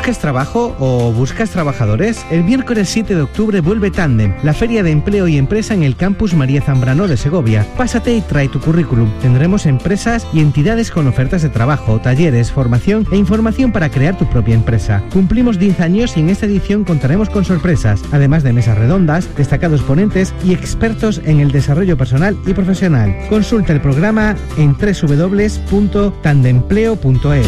¿Buscas trabajo o buscas trabajadores? El miércoles 7 de octubre vuelve Tándem, la feria de empleo y empresa en el campus María Zambrano de Segovia. Pásate y trae tu currículum. Tendremos empresas y entidades con ofertas de trabajo, talleres, formación e información para crear tu propia empresa. Cumplimos 10 años y en esta edición contaremos con sorpresas, además de mesas redondas, destacados ponentes y expertos en el desarrollo personal y profesional. Consulta el programa en www.tandempleo.es.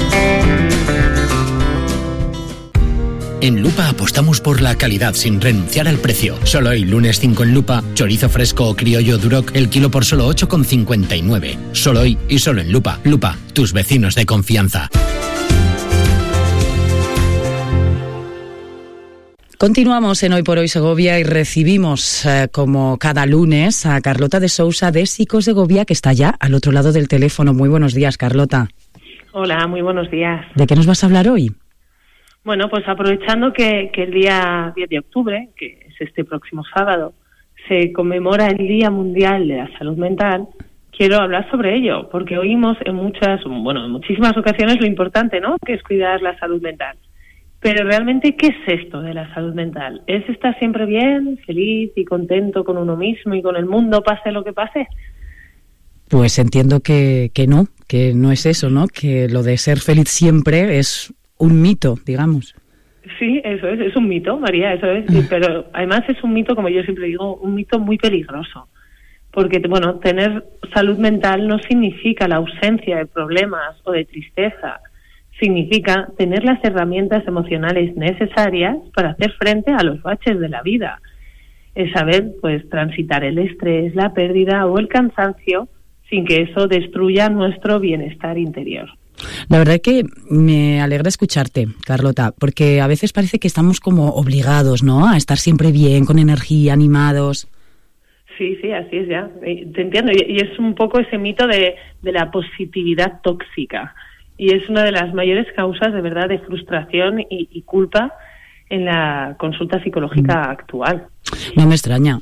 En Lupa apostamos por la calidad sin renunciar al precio. Solo hoy, lunes 5 en Lupa, chorizo fresco o criollo Duroc, el kilo por solo 8,59. Solo hoy y solo en Lupa. Lupa, tus vecinos de confianza. Continuamos en Hoy por Hoy Segovia y recibimos, como cada lunes, a Carlota de Sousa de Psicosegovia, que está ya al otro lado del teléfono. Muy buenos días, Carlota. Hola, muy buenos días. ¿De qué nos vas a hablar hoy? Bueno, pues aprovechando que el día 10 de octubre, que es este próximo sábado, se conmemora el Día Mundial de la Salud Mental, quiero hablar sobre ello, porque oímos en muchísimas ocasiones lo importante, ¿no?, que es cuidar la salud mental. Pero realmente, ¿qué es esto de la salud mental? ¿Es estar siempre bien, feliz y contento con uno mismo y con el mundo, pase lo que pase? Pues entiendo que no es eso, ¿no? Que lo de ser feliz siempre es un mito, digamos. Sí, eso es un mito, María, eso es. Pero además es un mito, como yo siempre digo, un mito muy peligroso. Porque, bueno, tener salud mental no significa la ausencia de problemas o de tristeza. Significa tener las herramientas emocionales necesarias para hacer frente a los baches de la vida. Es saber, pues, transitar el estrés, la pérdida o el cansancio sin que eso destruya nuestro bienestar interior. La verdad es que me alegra escucharte, Carlota, porque a veces parece que estamos como obligados, ¿no?, a estar siempre bien, con energía, animados. Sí, así es ya. Te entiendo. Y es un poco ese mito de la positividad tóxica. Y es una de las mayores causas, de verdad, de frustración y culpa en la consulta psicológica actual. No me extraña.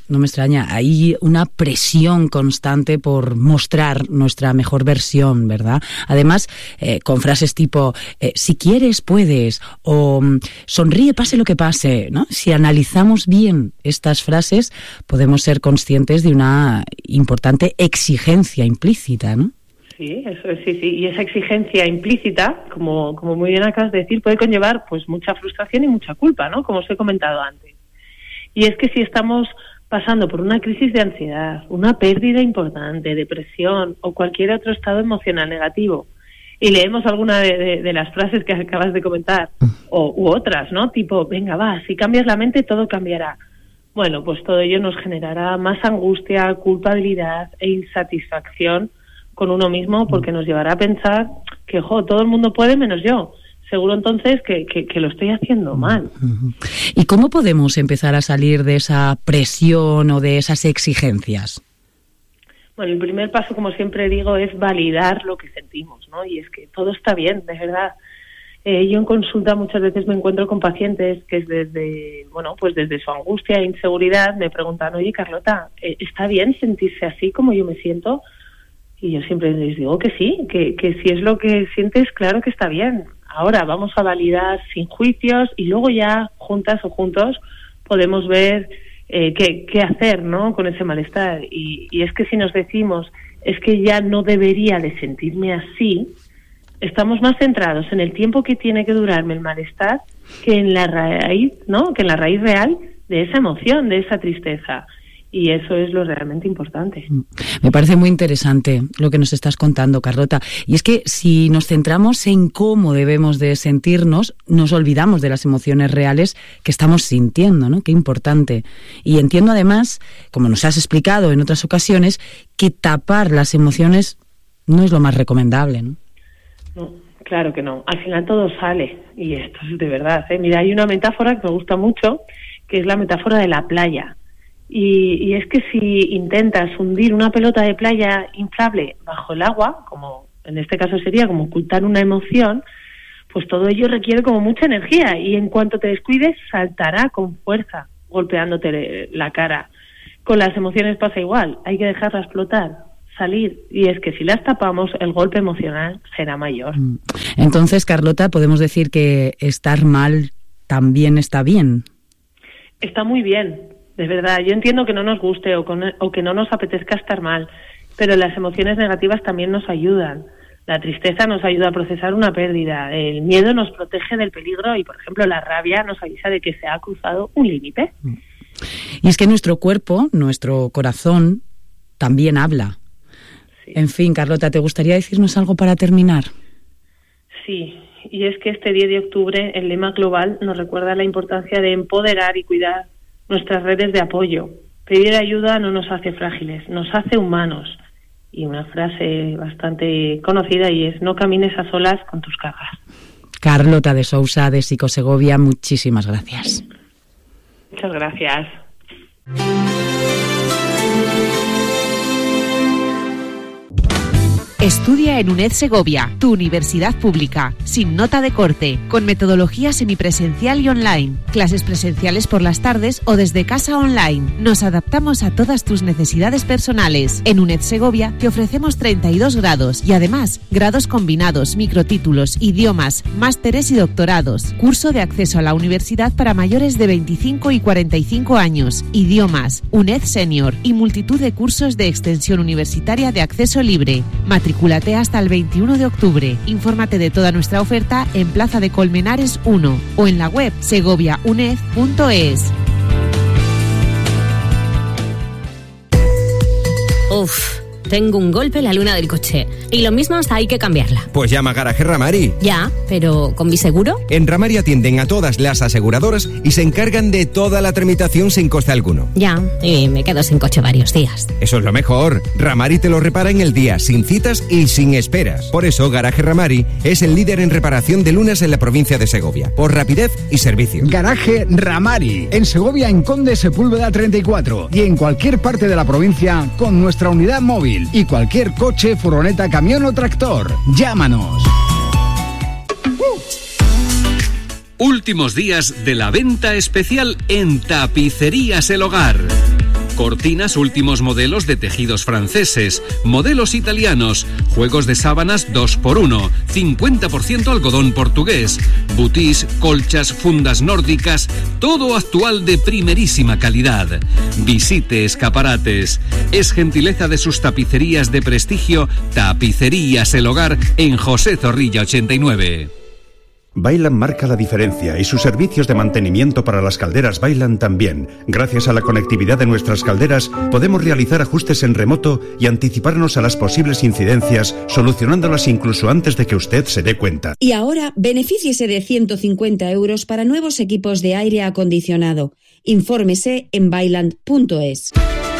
Hay una presión constante por mostrar nuestra mejor versión, ¿verdad? Además, con frases tipo, si quieres, puedes, o sonríe, pase lo que pase, ¿no? Si analizamos bien estas frases, podemos ser conscientes de una importante exigencia implícita, ¿no? Sí, eso es, sí. Y esa exigencia implícita, como muy bien acabas de decir, puede conllevar pues mucha frustración y mucha culpa, ¿no?, como os he comentado antes. Y es que si estamos pasando por una crisis de ansiedad, una pérdida importante, depresión o cualquier otro estado emocional negativo, y leemos alguna de las frases que acabas de comentar, u otras, ¿no?, tipo, venga, va, si cambias la mente todo cambiará. Bueno, pues todo ello nos generará más angustia, culpabilidad e insatisfacción con uno mismo, porque nos llevará a pensar que, todo el mundo puede menos yo. Seguro entonces que lo estoy haciendo mal. ¿Y cómo podemos empezar a salir de esa presión o de esas exigencias? Bueno, el primer paso, como siempre digo, es validar lo que sentimos, ¿no? Y es que todo está bien, de verdad. Yo en consulta muchas veces me encuentro con pacientes que desde su angustia e inseguridad me preguntan, oye, Carlota, ¿está bien sentirse así como yo me siento? Y yo siempre les digo que sí, que si es lo que sientes, claro que está bien. Ahora vamos a validar sin juicios y luego ya juntas o juntos podemos ver qué hacer, ¿no?, con ese malestar. Y es que si nos decimos, es que ya no debería de sentirme así, estamos más centrados en el tiempo que tiene que durarme el malestar que en la raíz, ¿no?, que en la raíz real de esa emoción, de esa tristeza. Y eso es lo realmente importante. Me parece muy interesante lo que nos estás contando, Carlota. Y es que si nos centramos en cómo debemos de sentirnos, nos olvidamos de las emociones reales que estamos sintiendo, ¿no? Qué importante. Y entiendo además, como nos has explicado en otras ocasiones, que tapar las emociones no es lo más recomendable, ¿no? No, claro que no. Al final todo sale. Y esto es de verdad, ¿eh? Mira, hay una metáfora que me gusta mucho, que es la metáfora de la playa. Y es que si intentas hundir una pelota de playa inflable bajo el agua, como en este caso sería como ocultar una emoción, pues todo ello requiere como mucha energía y en cuanto te descuides saltará con fuerza, golpeándote la cara. Con las emociones pasa igual, hay que dejarlas flotar, salir. Y es que si las tapamos, el golpe emocional será mayor. Entonces, Carlota, podemos decir que estar mal también está bien. Está muy bien, de verdad. Yo entiendo que no nos guste o que no nos apetezca estar mal, pero las emociones negativas también nos ayudan. La tristeza nos ayuda a procesar una pérdida, el miedo nos protege del peligro y, por ejemplo, la rabia nos avisa de que se ha cruzado un límite. Y es que nuestro cuerpo, nuestro corazón, también habla. Sí. En fin, Carlota, ¿te gustaría decirnos algo para terminar? Sí, y es que este 10 de octubre el lema global nos recuerda la importancia de empoderar y cuidar nuestras redes de apoyo. Pedir ayuda no nos hace frágiles, nos hace humanos. Y una frase bastante conocida y es: no camines a solas con tus cargas. Carlota de Sousa, de Psicosegovia, muchísimas gracias. Muchas gracias. Estudia en UNED Segovia, tu universidad pública, sin nota de corte, con metodología semipresencial y online, clases presenciales por las tardes o desde casa online. Nos adaptamos a todas tus necesidades personales. En UNED Segovia te ofrecemos 32 grados y además grados combinados, microtítulos, idiomas, másteres y doctorados. Curso de acceso a la universidad para mayores de 25 y 45 años, idiomas, UNED Senior y multitud de cursos de extensión universitaria de acceso libre. Matricúlate hasta el 21 de octubre. Infórmate de toda nuestra oferta en Plaza de Colmenares 1 o en la web segoviauned.es. Uf, tengo un golpe en la luna del coche. Y lo mismo hasta hay que cambiarla. Pues llama a Garaje Ramari. Ya, pero ¿con mi seguro? En Ramari atienden a todas las aseguradoras y se encargan de toda la tramitación sin coste alguno. Ya, y me quedo sin coche varios días. Eso es lo mejor. Ramari te lo repara en el día, sin citas y sin esperas. Por eso, Garaje Ramari es el líder en reparación de lunas en la provincia de Segovia, por rapidez y servicio. Garaje Ramari, en Segovia, en Conde Sepúlveda 34 y en cualquier parte de la provincia con nuestra unidad móvil y cualquier coche, furgoneta, camión o tractor. Llámanos. Últimos días de la venta especial en Tapicerías El Hogar. Cortinas últimos modelos de tejidos franceses, modelos italianos, juegos de sábanas 2x1, 50% algodón portugués, butís, colchas, fundas nórdicas, todo actual de primerísima calidad. Visite escaparates. Es gentileza de sus tapicerías de prestigio, Tapicerías El Hogar, en José Zorrilla 89. Vaillant marca la diferencia y sus servicios de mantenimiento para las calderas Vaillant también. Gracias a la conectividad de nuestras calderas podemos realizar ajustes en remoto y anticiparnos a las posibles incidencias, solucionándolas incluso antes de que usted se dé cuenta. Y ahora, benefíciese de 150 euros para nuevos equipos de aire acondicionado. Infórmese en vaillant.es.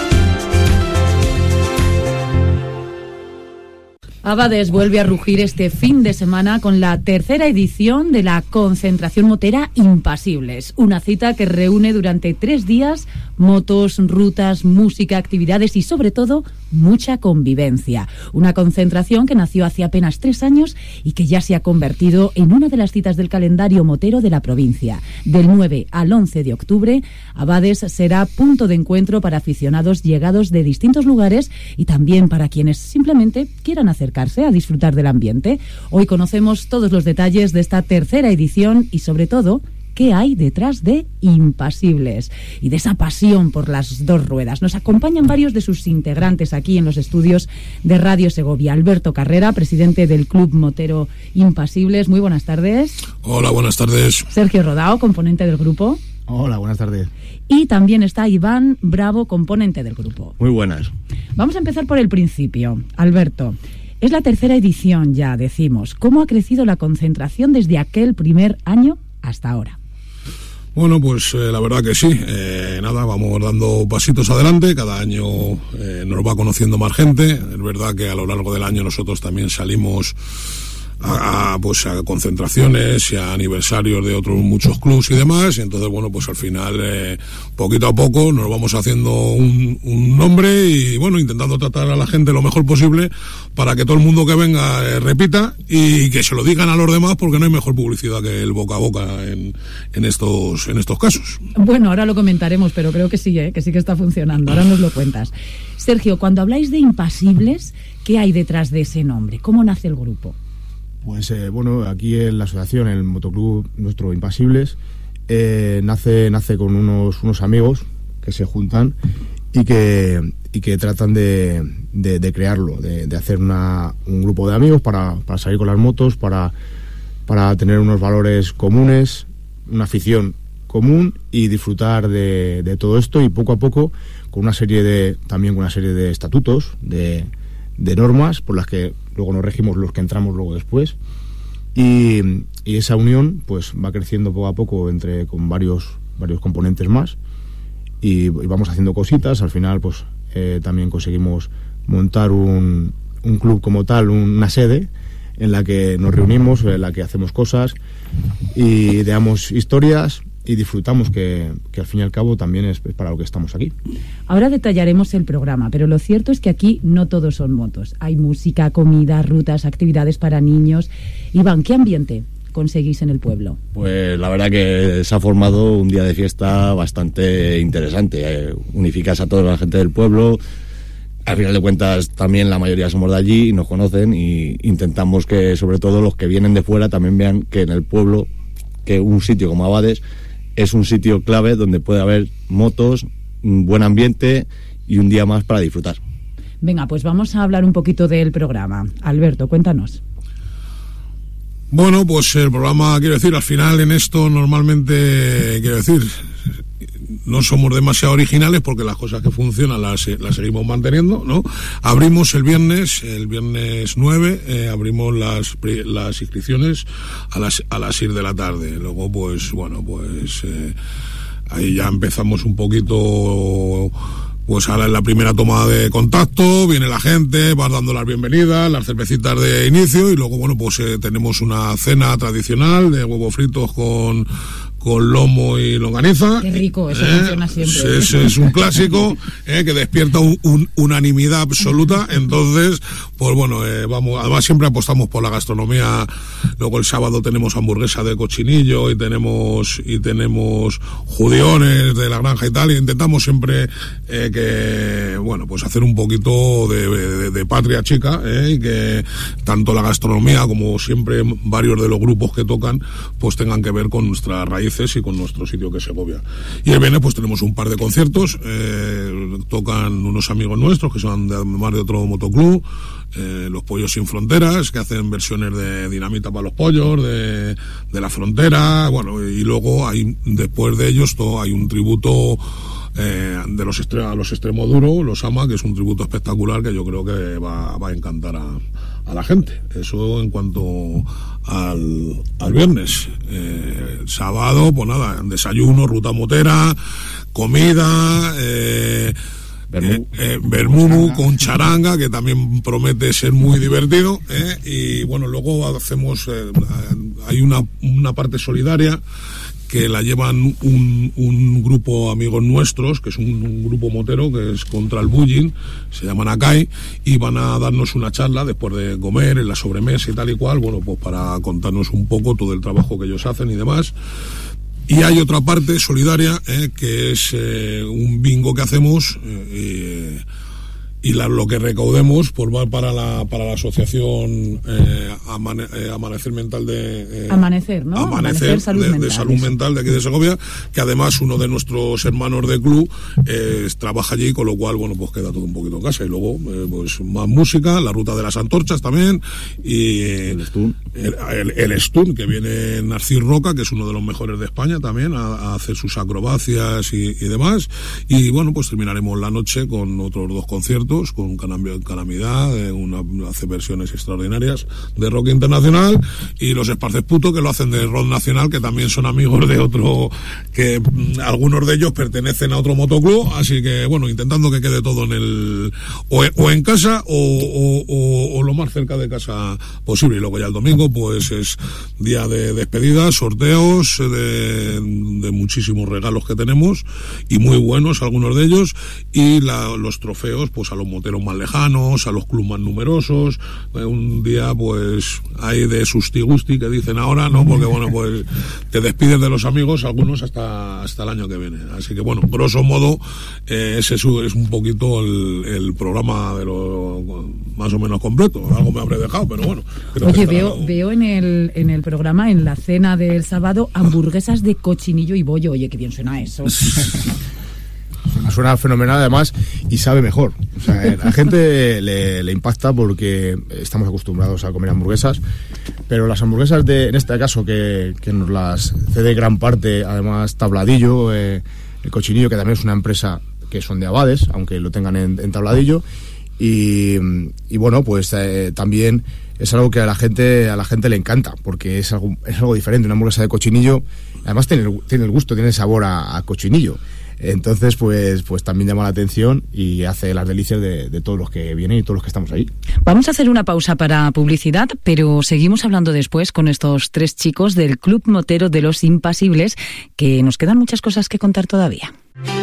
Abades vuelve a rugir este fin de semana con la tercera edición de la concentración motera Impasibles, una cita que reúne durante 3 días motos, rutas, música, actividades y sobre todo mucha convivencia. Una concentración que nació hace apenas 3 años y que ya se ha convertido en una de las citas del calendario motero de la provincia. Del 9 al 11 de octubre, Abades será punto de encuentro para aficionados llegados de distintos lugares y también para quienes simplemente quieran acercarse a disfrutar del ambiente. Hoy conocemos todos los detalles de esta tercera edición y sobre todo qué hay detrás de Impasibles y de esa pasión por las 2 ruedas. Nos acompañan varios de sus integrantes aquí en los estudios de Radio Segovia. Alberto Carrera, presidente del Club Motero Impasibles. Muy buenas tardes. Hola, buenas tardes. Sergio Rodao, componente del grupo. Hola, buenas tardes. Y también está Iván Bravo, componente del grupo. Muy buenas. Vamos a empezar por el principio. Alberto, es la tercera edición ya, decimos. ¿Cómo ha crecido la concentración desde aquel primer año hasta ahora? Bueno, pues la verdad que sí. Vamos dando pasitos adelante. Cada año nos va conociendo más gente. Es verdad que a lo largo del año nosotros también salimos pues a concentraciones y a aniversarios de otros muchos clubs y demás, y entonces bueno, pues al final poquito a poco nos vamos haciendo un nombre y bueno, intentando tratar a la gente lo mejor posible para que todo el mundo que venga repita y que se lo digan a los demás, porque no hay mejor publicidad que el boca a boca en estos casos. Bueno, ahora lo comentaremos, pero creo que sí que está funcionando. Ahora nos lo cuentas. Sergio, cuando habláis de Impasibles, ¿qué hay detrás de ese nombre? ¿Cómo nace el grupo? Pues bueno, aquí en la asociación, en el motoclub nuestro Impasibles, nace con unos amigos que se juntan y que tratan de crearlo, de hacer un grupo de amigos para salir con las motos, para tener unos valores comunes, una afición común y disfrutar de todo esto, y poco a poco con una serie de estatutos, de normas por las que luego nos regimos los que entramos luego después, y esa unión pues va creciendo poco a poco con varios componentes más, y vamos haciendo cositas. Al final pues también conseguimos montar un club como tal, una sede en la que nos reunimos, en la que hacemos cosas y ideamos historias y disfrutamos, que al fin y al cabo también es para lo que estamos aquí. Ahora detallaremos el programa, pero lo cierto es que aquí no todos son motos. Hay música, comida, rutas, actividades para niños. Iván, ¿qué ambiente conseguís en el pueblo? Pues la verdad que se ha formado un día de fiesta bastante interesante. Unificas a toda la gente del pueblo. Al final de cuentas también la mayoría somos de allí y nos conocen, y intentamos que sobre todo los que vienen de fuera también vean que en el pueblo, que un sitio como Abades es un sitio clave donde puede haber motos, un buen ambiente y un día más para disfrutar. Venga, pues vamos a hablar un poquito del programa. Alberto, cuéntanos. Bueno, pues el programa, quiero decir, al final en esto normalmente, quiero decir, no somos demasiado originales porque las cosas que funcionan las seguimos manteniendo, ¿no? Abrimos el viernes 9, abrimos las inscripciones a las 6 de la tarde. Luego, pues, bueno, pues ahí ya empezamos un poquito. Pues ahora en la primera toma de contacto, viene la gente, vas dando las bienvenidas, las cervecitas de inicio, y luego, bueno, pues tenemos una cena tradicional de huevos fritos con lomo y longaniza. Qué rico, eso funciona siempre. Es un clásico que despierta unanimidad absoluta. Entonces, pues bueno, vamos, además siempre apostamos por la gastronomía. Luego el sábado tenemos hamburguesa de cochinillo y tenemos judiones de la granja y tal, y intentamos siempre que, bueno, pues hacer un poquito de patria chica, y que tanto la gastronomía como siempre varios de los grupos que tocan pues tengan que ver con nuestras raíces y con nuestro sitio, que es Segovia. Y el viernes pues tenemos un par de conciertos, tocan unos amigos nuestros que son además de otro motoclub, los Pollos Sin Fronteras, que hacen versiones de Dinamita para los Pollos, de La Frontera, bueno, y luego después de ellos hay un tributo de a los Extremoduro, los Ama, que es un tributo espectacular que yo creo que va a encantar a la gente. Eso en cuanto al viernes. Sábado, pues nada, desayuno, ruta motera, comida, vermú con charanga, que también promete ser muy divertido, y bueno, luego hacemos hay una parte solidaria que la llevan un grupo amigos nuestros, que es un grupo motero, que es contra el bullying, se llaman Akai, y van a darnos una charla después de comer, en la sobremesa y tal y cual, bueno, pues para contarnos un poco todo el trabajo que ellos hacen y demás. Y hay otra parte solidaria, que es un bingo que hacemos, y lo que recaudemos pues va para la asociación Amanecer Mental de Amanecer, ¿no? Amanecer Salud Mental, de Salud Mental de aquí de Segovia, que además uno de nuestros hermanos de club trabaja allí, con lo cual, bueno, pues queda todo un poquito en casa. Y luego pues más música, la ruta de las antorchas también, y el Stun, que viene Narcís Roca, que es uno de los mejores de España también, a hacer sus acrobacias y demás. Y bueno, pues terminaremos la noche con otros 2 conciertos éxitos, con Calamidad, hace versiones extraordinarias de rock internacional, y los Esparces Puto, que lo hacen de rock nacional, que también son amigos de otro, que algunos de ellos pertenecen a otro motoclub, así que bueno, intentando que quede todo en el o en casa o lo más cerca de casa posible. Y luego ya el domingo pues es día de despedida, sorteos de muchísimos regalos que tenemos, y muy buenos algunos de ellos, y los trofeos pues a los moteros más lejanos, a los clubes más numerosos. Un día pues hay de susti-gusti que dicen ahora, ¿no? Porque bueno, pues te despides de los amigos, algunos hasta el año que viene. Así que bueno, grosso modo, ese es un poquito el programa de lo más o menos completo. Algo me habré dejado, pero bueno. Oye, veo en el programa, en la cena del sábado, hamburguesas de cochinillo y bollo. Oye, qué bien suena eso. Suena fenomenal además y sabe mejor. O sea, a la gente le impacta porque estamos acostumbrados a comer hamburguesas, pero las hamburguesas en este caso que nos las cede gran parte, además Tabladillo, el Cochinillo, que también es una empresa que son de Abades, aunque lo tengan en Tabladillo, y bueno, pues también es algo que a la gente le encanta, porque es algo diferente. Una hamburguesa de cochinillo además tiene el gusto, tiene el sabor a cochinillo. Entonces, pues también llama la atención y hace las delicias de todos los que vienen y todos los que estamos ahí. Vamos a hacer una pausa para publicidad, pero seguimos hablando después con estos 3 chicos del Club Motero de los Impasibles, que nos quedan muchas cosas que contar todavía.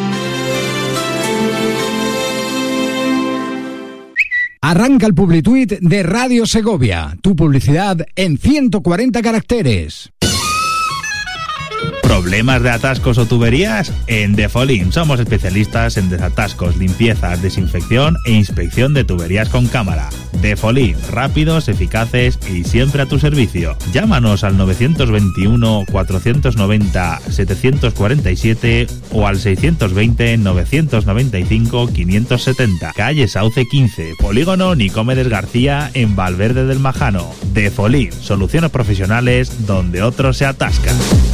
Arranca el Publituit de Radio Segovia. Tu publicidad en 140 caracteres. ¿Problemas de atascos o tuberías? En Defolim somos especialistas en desatascos, limpiezas, desinfección e inspección de tuberías con cámara. Defolim, rápidos, eficaces y siempre a tu servicio. Llámanos al 921 490 747 o al 620 995 570. Calle Sauce 15, Polígono Nicomedes García, en Valverde del Majano. Defolim, soluciones profesionales donde otros se atascan.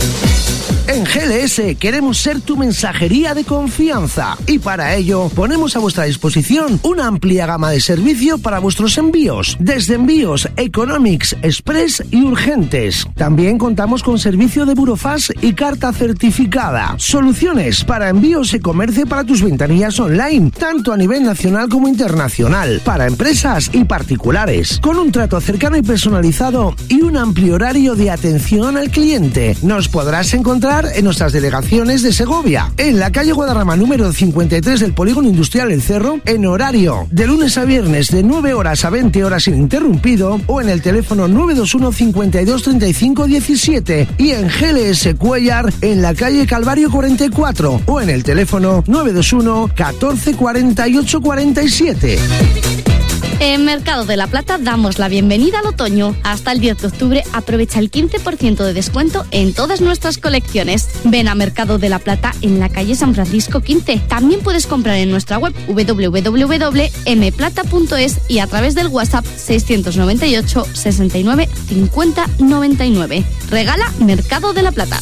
En GLS queremos ser tu mensajería de confianza y para ello ponemos a vuestra disposición una amplia gama de servicio para vuestros envíos, desde envíos Economics, Express y urgentes. También contamos con servicio de burofax y carta certificada. Soluciones para envíos y comercio para tus ventanillas online, tanto a nivel nacional como internacional, para empresas y particulares, con un trato cercano y personalizado y un amplio horario de atención al cliente. Nos podrás encontrar en nuestras delegaciones de Segovia, en la calle Guadarrama número 53 del Polígono Industrial El Cerro, en horario de lunes a viernes de 9 horas a 20 horas ininterrumpido, o en el teléfono 921 52 35 17, y en GLS Cuellar en la calle Calvario 44, o en el teléfono 921 14 48 47. En Mercado de la Plata damos la bienvenida al otoño. Hasta el 10 de octubre aprovecha el 15% de descuento en todas nuestras colecciones. Ven a Mercado de la Plata en la calle San Francisco 15. También puedes comprar en nuestra web www.mplata.es y a través del WhatsApp 698 69 50 99. Regala Mercado de la Plata.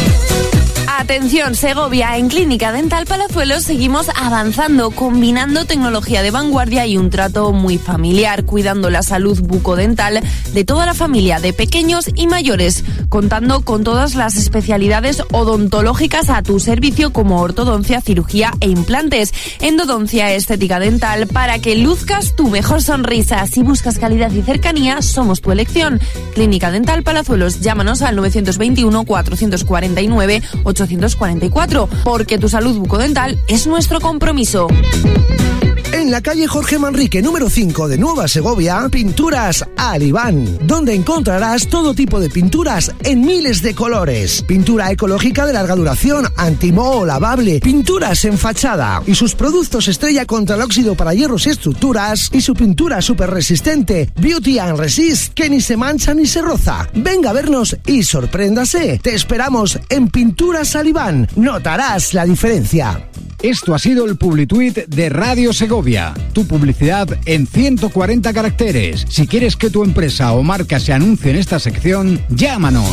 Atención Segovia, en Clínica Dental Palazuelos seguimos avanzando, combinando tecnología de vanguardia y un trato muy familiar, cuidando la salud bucodental de toda la familia, de pequeños y mayores, contando con todas las especialidades odontológicas a tu servicio, como ortodoncia, cirugía e implantes, endodoncia, estética dental, para que luzcas tu mejor sonrisa. Si buscas calidad y cercanía, somos tu elección. Clínica Dental Palazuelos, llámanos al 921 449 844, porque tu salud bucodental es nuestro compromiso. En la calle Jorge Manrique número 5 de Nueva Segovia, Pinturas Alibán, donde encontrarás todo tipo de pinturas en miles de colores. Pintura ecológica de larga duración, antimoho, lavable, pinturas en fachada y sus productos estrella contra el óxido para hierros y estructuras, y su pintura súper resistente, Beauty and Resist, que ni se mancha ni se roza. Venga a vernos y sorpréndase. Te esperamos en Pinturas Alibán. Notarás la diferencia. Esto ha sido el Publituit de Radio Segovia. Tu publicidad en 140 caracteres. Si quieres que tu empresa o marca se anuncie en esta sección, llámanos.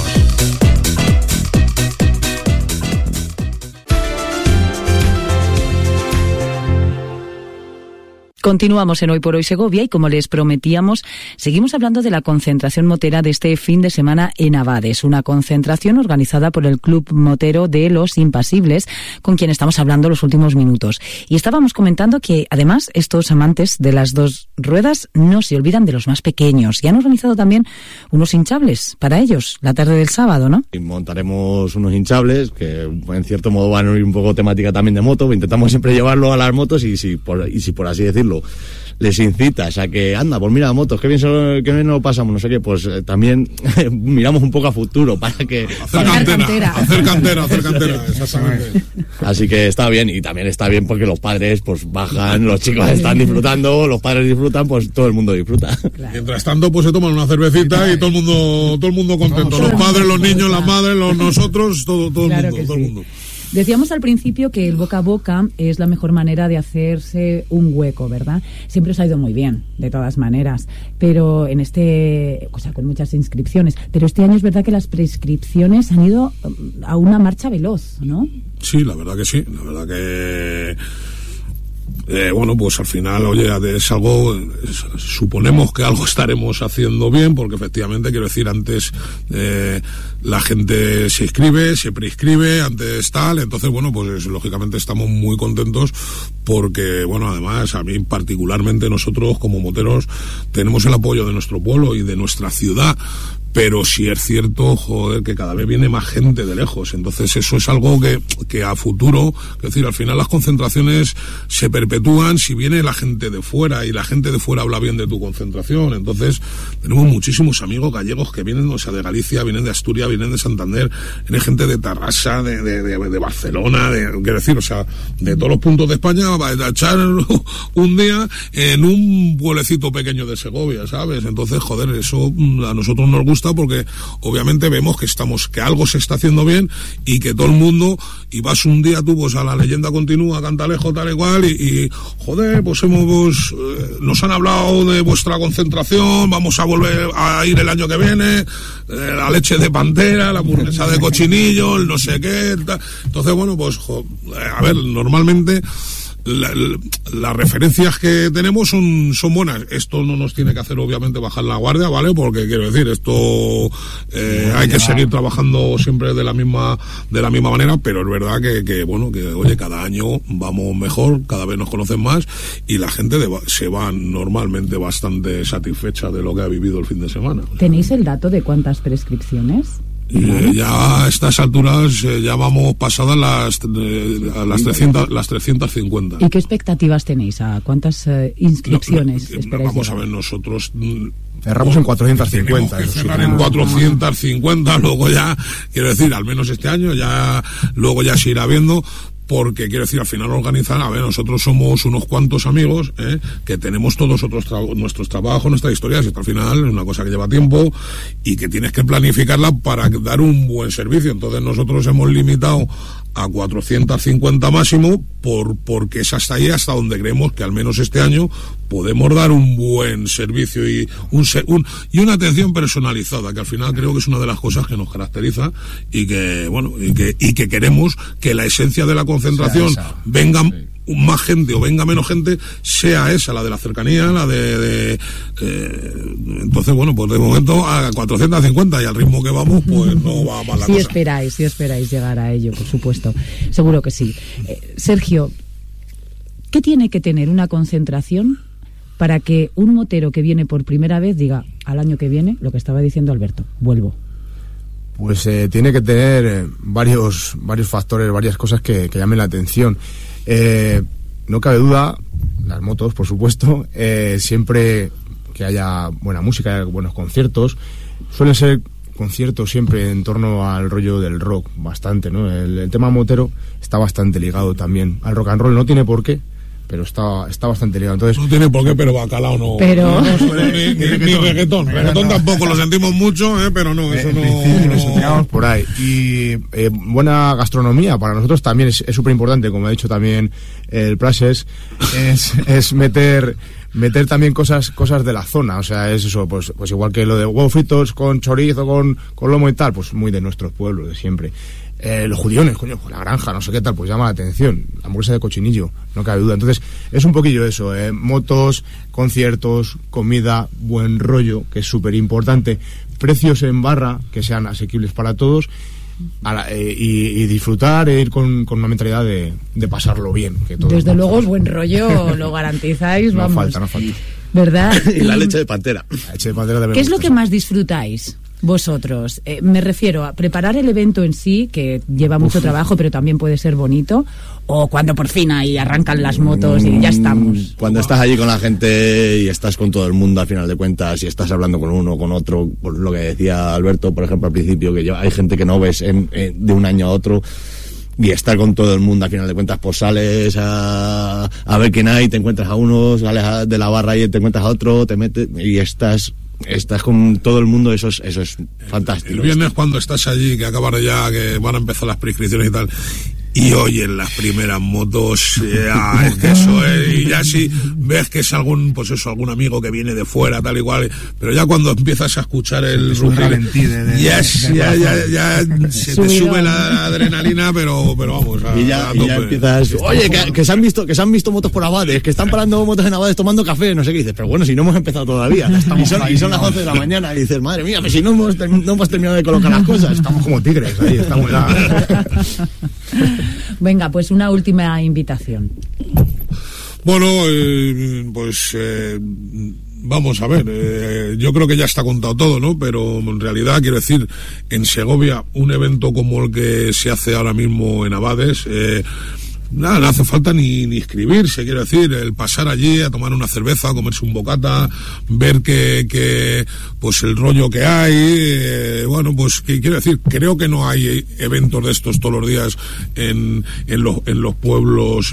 Continuamos en Hoy por Hoy Segovia y, como les prometíamos, seguimos hablando de la concentración motera de este fin de semana en Abades, una concentración organizada por el Club Motero de los Impasibles, con quien estamos hablando los últimos minutos. Y estábamos comentando que, además, estos amantes de las dos ruedas no se olvidan de los más pequeños y han organizado también unos hinchables para ellos la tarde del sábado, ¿no? Y montaremos unos hinchables que, en cierto modo, van a ir un poco temática también de moto. Intentamos siempre llevarlo a las motos y si por así decirlo les incitas a que, anda, pues mira, motos, qué bien nos lo pasamos, no sé qué, pues también miramos un poco a futuro para que... Hacer cantera, exactamente. Así que está bien, y también está bien porque los padres pues bajan, los chicos están disfrutando, los padres disfrutan, pues todo el mundo disfruta. Claro. Mientras tanto, pues se toman una cervecita y todo el mundo contento, los padres, los niños, las madres, nosotros, todo el mundo. Decíamos al principio que el boca a boca es la mejor manera de hacerse un hueco, ¿verdad? Siempre os ha ido muy bien, de todas maneras, pero con muchas inscripciones. Pero este año es verdad que las prescripciones han ido a una marcha veloz, ¿no? Sí, la verdad que sí. La verdad que... pues al final, oye, es algo, suponemos que algo estaremos haciendo bien, porque efectivamente, quiero decir, antes la gente se inscribe, se prescribe, antes tal, entonces, pues lógicamente estamos muy contentos porque, además, a mí particularmente nosotros como moteros tenemos el apoyo de nuestro pueblo y de nuestra ciudad. Pero sí es cierto, que cada vez viene más gente de lejos. Entonces eso es algo que a futuro, es decir, al final las concentraciones se perpetúan si viene la gente de fuera y la gente de fuera habla bien de tu concentración. Entonces tenemos muchísimos amigos gallegos que vienen, de Galicia, vienen de Asturias, vienen de Santander, viene gente de Tarrasa, de Barcelona, quiero decir, de todos los puntos de España, a echar un día en un pueblecito pequeño de Segovia, ¿sabes? Entonces, eso a nosotros nos gusta porque obviamente vemos que algo se está haciendo bien y que todo el mundo, y vas un día tú pues a la Leyenda Continúa, Cantalejo, tal y cual, y pues nos han hablado de vuestra concentración, vamos a volver a ir el año que viene, la leche de pantera, la hamburguesa de cochinillo, el no sé qué, tal. Entonces normalmente las referencias que tenemos son buenas. Esto no nos tiene que hacer obviamente bajar la guardia, ¿vale? Porque quiero decir, esto hay que seguir trabajando siempre de la misma manera, pero es verdad que oye, cada año vamos mejor, cada vez nos conocen más y la gente se va normalmente bastante satisfecha de lo que ha vivido el fin de semana. ¿Tenéis el dato de cuántas prescripciones? Ya a estas alturas ya vamos pasadas las 350. ¿Y qué expectativas tenéis? ¿A cuántas inscripciones esperáis? Vamos a ver, nosotros cerramos en 450. Cerrar en 450, luego ya, quiero decir, al menos este año, luego ya se irá viendo. Porque, quiero decir, al final organizar, nosotros somos unos cuantos amigos que tenemos todos nuestros trabajos, nuestras historias, y esto al final es una cosa que lleva tiempo y que tienes que planificarla para dar un buen servicio. Entonces nosotros hemos limitado a 450 máximo porque es hasta ahí, hasta donde creemos que al menos este año podemos dar un buen servicio y una atención personalizada, que al final creo que es una de las cosas que nos caracteriza y que queremos que la esencia de la concentración venga más gente o venga menos gente, sea esa, la de la cercanía, la entonces pues de momento a 450 y al ritmo que vamos, pues no va mal la cosa. Si esperáis llegar a ello, por supuesto, seguro que sí. Sergio, ¿qué tiene que tener una concentración para que un motero que viene por primera vez diga al año que viene lo que estaba diciendo Alberto, vuelvo? Pues tiene que tener varios factores, varias cosas que llamen la atención. No cabe duda, las motos, por supuesto, siempre que haya buena música, haya buenos conciertos, suelen ser conciertos siempre en torno al rollo del rock, bastante, ¿no? El tema motero está bastante ligado también al rock and roll, no tiene por qué, pero está bastante ligado. Entonces, no tiene por qué, pero bacalao no. Pero no suena ni reggaetón. Reggaetón tampoco, lo sentimos mucho, pero no, eso no. Por ahí. Y buena gastronomía para nosotros también es súper importante, como ha dicho también el Prases, es meter también cosas de la zona, o sea, es eso, pues igual que lo de huevos fritos con chorizo, con lomo y tal, pues muy de nuestros pueblos de siempre. Los judiones, coño, pues la granja, no sé qué tal, pues llama la atención. La hamburguesa de cochinillo, no cabe duda. Entonces, es un poquillo eso, motos, conciertos, comida, buen rollo, que es súper importante, precios en barra, que sean asequibles para todos, y disfrutar e ir con una mentalidad de pasarlo bien. Que todo desde luego, buen rollo lo garantizáis, no vamos. No falta. ¿Verdad? Y la leche de pantera. La leche de pantera también. ¿Qué es lo que más disfrutáis vosotros? Me refiero a preparar el evento en sí, que lleva mucho trabajo, pero también puede ser bonito, o cuando por fin ahí arrancan las motos y ya estamos. Cuando estás allí con la gente y estás con todo el mundo, al final de cuentas, y estás hablando con uno, con otro, por lo que decía Alberto, por ejemplo, al principio, que hay gente que no ves de un año a otro, y estar con todo el mundo, al final de cuentas, pues sales a ver quién hay, te encuentras a uno, sales de la barra y te encuentras a otro, te metes y estás con todo el mundo, eso es fantástico. El viernes cuando estás allí, que acabas ya, que van a empezar las prescripciones y tal, y oyes las primeras motos, es que eso es, y ya si ves que es algún amigo que viene de fuera, tal y cual, pero ya cuando empiezas a escuchar el rugido, ya se te sube la adrenalina, pero vamos, y ya empiezas, oye, que se han visto motos por Abades, que están parando motos en Abades tomando café, no sé qué, dices, pero bueno, si no hemos empezado todavía, y son las 11 de la mañana, y dices, madre mía, pero si no hemos terminado de colocar las cosas, estamos como tigres ahí, estamos ya. Venga, pues una última invitación. Bueno, vamos a ver, yo creo que ya está contado todo, ¿no? Pero en realidad, quiero decir, en Segovia, un evento como el que se hace ahora mismo en Abades, nada, no hace falta ni inscribirse, quiero decir, el pasar allí a tomar una cerveza, a comerse un bocata, ver que pues el rollo que hay, bueno, pues que quiero decir, creo que no hay eventos de estos todos los días en los pueblos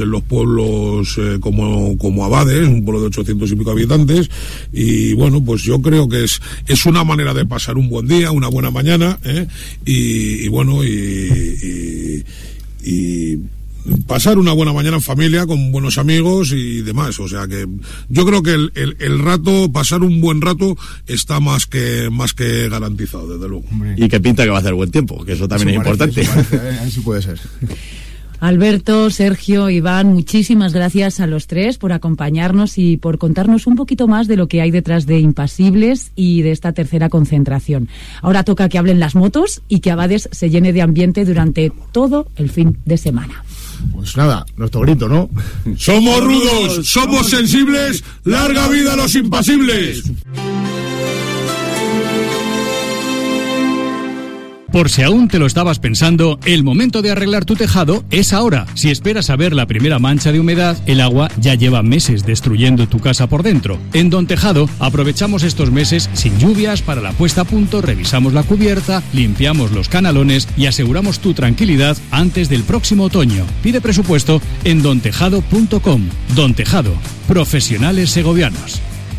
como Abades, un pueblo de 800 y pico habitantes, y bueno, pues yo creo que es una manera de pasar un buen día, una buena mañana, y bueno, y pasar una buena mañana en familia, con buenos amigos y demás. O sea que yo creo que el rato, pasar un buen rato, está más que garantizado, desde luego. Y que pinta que va a hacer buen tiempo, que eso también es importante. Así puede ser. Alberto, Sergio, Iván, muchísimas gracias a los tres por acompañarnos y por contarnos un poquito más de lo que hay detrás de Impasibles y de esta tercera concentración. Ahora toca que hablen las motos y que Abades se llene de ambiente durante todo el fin de semana. Pues nada, nuestro grito, ¿no? ¡Somos rudos! ¡Somos sensibles! ¡Larga vida a los impasibles! Por si aún te lo estabas pensando, el momento de arreglar tu tejado es ahora. Si esperas a ver la primera mancha de humedad, el agua ya lleva meses destruyendo tu casa por dentro. En Don Tejado aprovechamos estos meses sin lluvias para la puesta a punto, revisamos la cubierta, limpiamos los canalones y aseguramos tu tranquilidad antes del próximo otoño. Pide presupuesto en dontejado.com. Don Tejado, profesionales segovianos.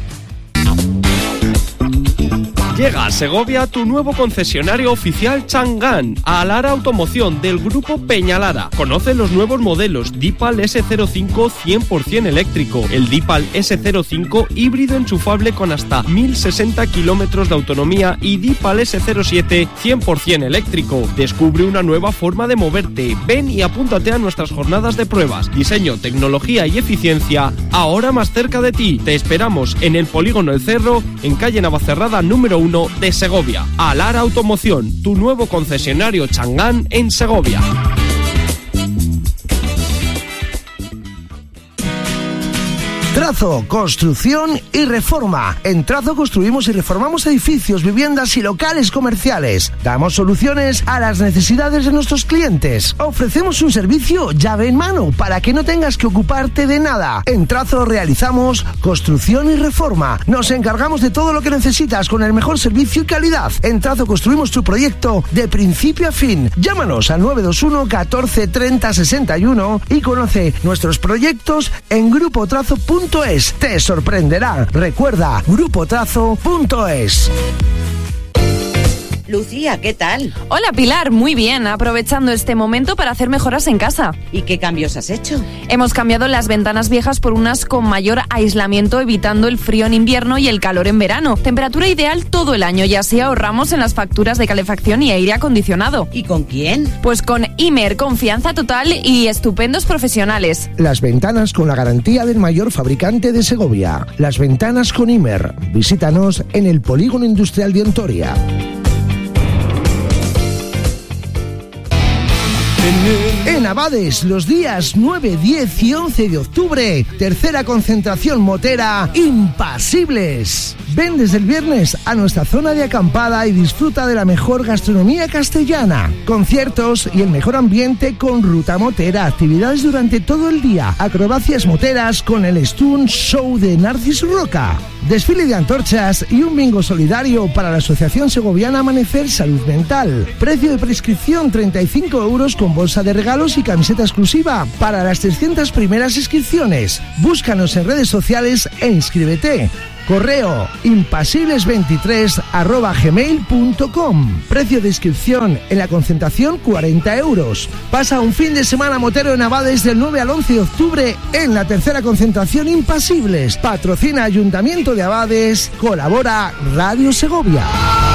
Llega a Segovia tu nuevo concesionario oficial Chang'an, Alara Automoción del grupo Peñalara. Conoce los nuevos modelos Deepal S05 100% eléctrico, el Deepal S05 híbrido enchufable con hasta 1060 kilómetros de autonomía y Deepal S07 100% eléctrico. Descubre una nueva forma de moverte. Ven y apúntate a nuestras jornadas de pruebas. Diseño, tecnología y eficiencia ahora más cerca de ti. Te esperamos en el Polígono El Cerro, en calle Navacerrada número 1 de Segovia. Alara Automoción, tu nuevo concesionario Chang'an en Segovia. Trazo, construcción y reforma. En Trazo construimos y reformamos edificios, viviendas y locales comerciales. Damos soluciones a las necesidades de nuestros clientes. Ofrecemos un servicio llave en mano para que no tengas que ocuparte de nada. En Trazo realizamos construcción y reforma. Nos encargamos de todo lo que necesitas con el mejor servicio y calidad. En Trazo construimos tu proyecto de principio a fin. Llámanos al 921 14 30 61 y conoce nuestros proyectos en grupotrazo.es. Te sorprenderá. Recuerda, grupotrazo.es. Lucía, ¿qué tal? Hola Pilar, muy bien, aprovechando este momento para hacer mejoras en casa. ¿Y qué cambios has hecho? Hemos cambiado las ventanas viejas por unas con mayor aislamiento, evitando el frío en invierno y el calor en verano. Temperatura ideal todo el año y así ahorramos en las facturas de calefacción y aire acondicionado. ¿Y con quién? Pues con Imer, confianza total y estupendos profesionales. Las ventanas con la garantía del mayor fabricante de Segovia. Las ventanas con Imer. Visítanos en el Polígono Industrial de Ontoria. En Abades, los días 9, 10 y 11 de octubre, tercera concentración motera Impasibles. Ven desde el viernes a nuestra zona de acampada y disfruta de la mejor gastronomía castellana, conciertos y el mejor ambiente con ruta motera, actividades durante todo el día, acrobacias moteras con el Stunt Show de Narcis Roca, desfile de antorchas y un bingo solidario para la Asociación Segoviana Amanecer Salud Mental. Precio de prescripción 35 euros con bolsa de regalos y camiseta exclusiva para las 300 primeras inscripciones. Búscanos en redes sociales e inscríbete. Correo impasibles23@gmail.com. Precio de inscripción en la concentración 40 euros. Pasa un fin de semana motero en Abades del 9 al 11 de octubre en la tercera concentración Impasibles. Patrocina Ayuntamiento de Abades. Colabora Radio Segovia.